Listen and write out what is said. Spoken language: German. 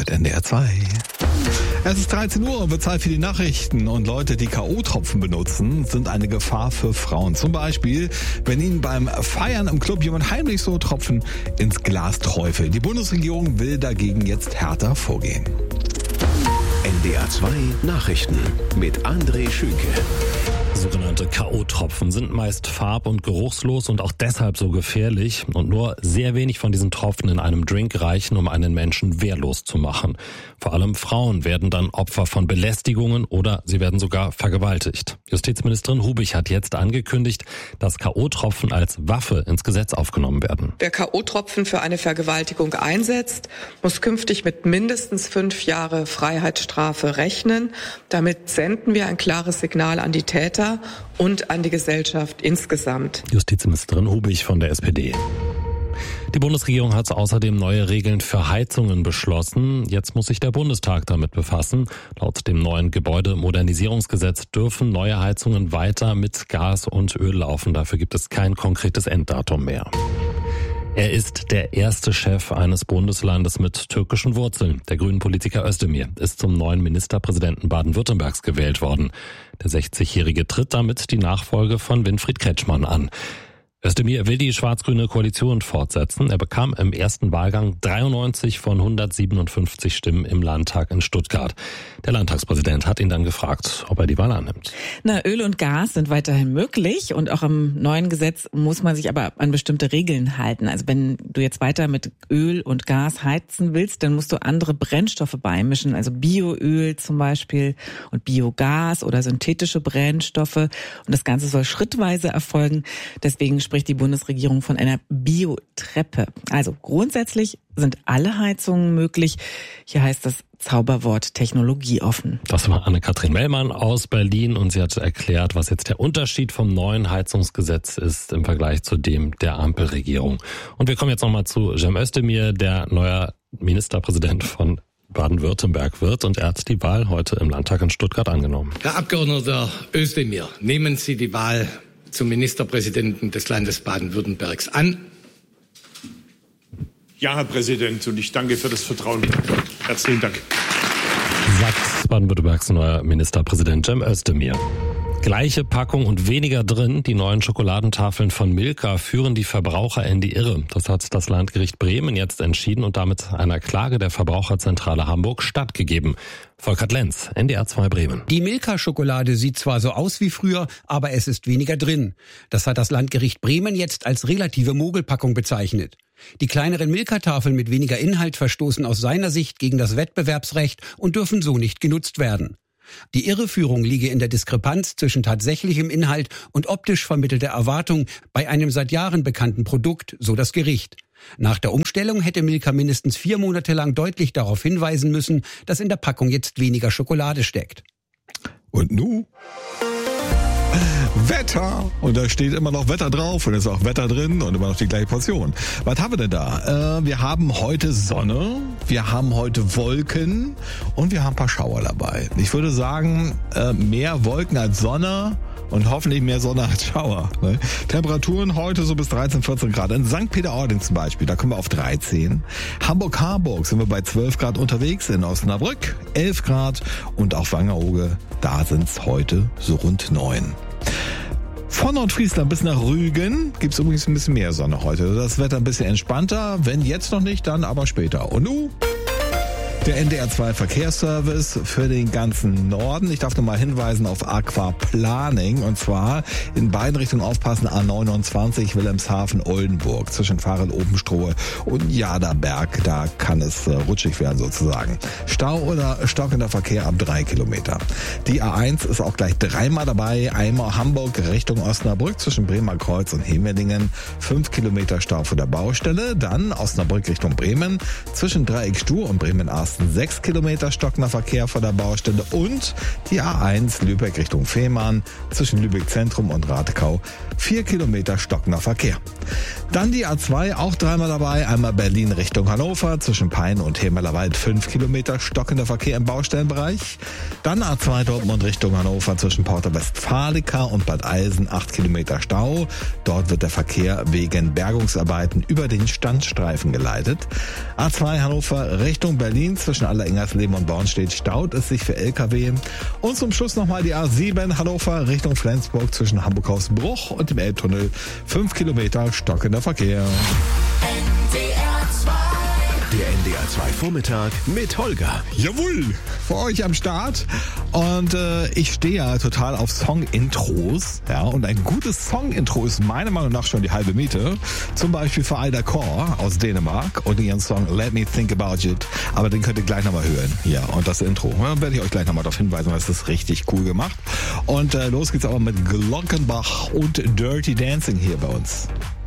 hört NDR 2. Es ist 13 Uhr, wird Zeit für die Nachrichten. Und Leute, die K.O.-Tropfen benutzen, sind eine Gefahr für Frauen. Zum Beispiel, wenn ihnen beim Feiern im Club jemand heimlich so Tropfen ins Glas träufelt. Die Bundesregierung will dagegen jetzt härter vorgehen. NDR 2 Nachrichten mit André Schünke. Sogenannte K.O.-Tropfen sind meist farb- und geruchslos und auch deshalb so gefährlich. Und nur sehr wenig von diesen Tropfen in einem Drink reichen, um einen Menschen wehrlos zu machen. Vor allem Frauen werden dann Opfer von Belästigungen oder sie werden sogar vergewaltigt. Justizministerin Hubich hat jetzt angekündigt, dass K.O.-Tropfen als Waffe ins Gesetz aufgenommen werden. Wer K.O.-Tropfen für eine Vergewaltigung einsetzt, muss künftig mit mindestens 5 Jahre Freiheitsstrafe rechnen. Damit senden wir ein klares Signal an die Täter und an die Gesellschaft insgesamt. Justizministerin Hubich von der SPD. Die Bundesregierung hat außerdem neue Regeln für Heizungen beschlossen. Jetzt muss sich der Bundestag damit befassen. Laut dem neuen Gebäudemodernisierungsgesetz dürfen neue Heizungen weiter mit Gas und Öl laufen. Dafür gibt es kein konkretes Enddatum mehr. Er ist der erste Chef eines Bundeslandes mit türkischen Wurzeln. Der Grünen-Politiker Özdemir ist zum neuen Ministerpräsidenten Baden-Württembergs gewählt worden. Der 60-Jährige tritt damit die Nachfolge von Winfried Kretschmann an. Özdemir will die schwarz-grüne Koalition fortsetzen. Er bekam im ersten Wahlgang 93 von 157 Stimmen im Landtag in Stuttgart. Der Landtagspräsident hat ihn dann gefragt, ob er die Wahl annimmt. Öl und Gas sind weiterhin möglich und auch im neuen Gesetz muss man sich aber an bestimmte Regeln halten. Also wenn du jetzt weiter mit Öl und Gas heizen willst, dann musst du andere Brennstoffe beimischen, also Bioöl zum Beispiel und Biogas oder synthetische Brennstoffe. Und das Ganze soll schrittweise erfolgen. Deswegen spricht die Bundesregierung von einer Biotreppe. Also grundsätzlich sind alle Heizungen möglich. Hier heißt das Zauberwort technologieoffen. Das war Anne-Kathrin Mellmann aus Berlin und sie hat erklärt, was jetzt der Unterschied vom neuen Heizungsgesetz ist im Vergleich zu dem der Ampelregierung. Und wir kommen jetzt nochmal zu Cem Özdemir, der neuer Ministerpräsident von Baden-Württemberg wird und er hat die Wahl heute im Landtag in Stuttgart angenommen. Herr Abgeordneter Özdemir, nehmen Sie die Wahl zum Ministerpräsidenten des Landes Baden-Württembergs an? Ja, Herr Präsident, und ich danke für das Vertrauen. Herzlichen Dank. Sagt Baden-Württembergs neuer Ministerpräsident Cem Özdemir. Gleiche Packung und weniger drin. Die neuen Schokoladentafeln von Milka führen die Verbraucher in die Irre. Das hat das Landgericht Bremen jetzt entschieden und damit einer Klage der Verbraucherzentrale Hamburg stattgegeben. Volkert Lenz, NDR 2 Bremen. Die Milka-Schokolade sieht zwar so aus wie früher, aber es ist weniger drin. Das hat das Landgericht Bremen jetzt als relative Mogelpackung bezeichnet. Die kleineren Milka-Tafeln mit weniger Inhalt verstoßen aus seiner Sicht gegen das Wettbewerbsrecht und dürfen so nicht genutzt werden. Die Irreführung liege in der Diskrepanz zwischen tatsächlichem Inhalt und optisch vermittelter Erwartung bei einem seit Jahren bekannten Produkt, so das Gericht. Nach der Umstellung hätte Milka mindestens 4 Monate lang deutlich darauf hinweisen müssen, dass in der Packung jetzt weniger Schokolade steckt. Und nun? Wetter. Und da steht immer noch Wetter drauf und ist auch Wetter drin und immer noch die gleiche Portion. Was haben wir denn da? Wir haben heute Sonne, wir haben heute Wolken und wir haben ein paar Schauer dabei. Ich würde sagen, mehr Wolken als Sonne und hoffentlich mehr Sonne als Schauer. Ne? Temperaturen heute so bis 13, 14 Grad. In St. Peter-Ording zum Beispiel, da kommen wir auf 13. Hamburg-Harburg sind wir bei 12 Grad unterwegs. In Osnabrück 11 Grad und auf Wangerooge, da sind es heute so rund 9. Von Nordfriesland bis nach Rügen gibt's übrigens ein bisschen mehr Sonne heute. Das Wetter ein bisschen entspannter. Wenn jetzt noch nicht, dann aber später. Und nun? Der NDR 2 Verkehrsservice für den ganzen Norden. Ich darf nochmal hinweisen auf Aquaplaning und zwar in beiden Richtungen aufpassen. A29 Wilhelmshaven Oldenburg zwischen Farel-Openstrohe und Jaderberg. Da kann es rutschig werden sozusagen. Stau oder stockender Verkehr ab 3 Kilometer. Die A1 ist auch gleich 3-mal dabei. Einmal Hamburg Richtung Osnabrück zwischen Bremer Kreuz und Hemelingen. 5 Kilometer Stau vor der Baustelle. Dann Osnabrück Richtung Bremen zwischen Dreieck Stur und Bremen-Asten 6 Kilometer stockender Verkehr vor der Baustelle und die A1 Lübeck Richtung Fehmarn zwischen Lübeck Zentrum und Rathkau 4 Kilometer stockender Verkehr. Dann die A2 auch 3-mal dabei, einmal Berlin Richtung Hannover zwischen Peine und Hemerlerwald 5 Kilometer stockender Verkehr im Baustellenbereich. Dann A2 Dortmund Richtung Hannover zwischen Porta Westfalica und Bad Eilsen 8 Kilometer Stau. Dort wird der Verkehr wegen Bergungsarbeiten über den Standstreifen geleitet. A2 Hannover Richtung Berlin zwischen Allerengersleben und Bornstedt staut es sich für LKW. Und zum Schluss nochmal die A7 Hannover Richtung Flensburg zwischen Hamburg-Hausbruch und dem Elbtunnel. 5 Kilometer stockender Verkehr. Der NDR 2 Vormittag mit Holger. Jawohl, für euch am Start. Und ich stehe ja total auf Song-Intros. Ja, und ein gutes Song-Intro ist meiner Meinung nach schon die halbe Miete. Zum Beispiel für Ida Kor aus Dänemark und ihren Song Let Me Think About It. Aber den könnt ihr gleich nochmal hören. Ja, und das Intro. Da werde ich euch gleich nochmal darauf hinweisen, weil es ist richtig cool gemacht. Und los geht's aber mit Glockenbach und Dirty Dancing hier bei uns.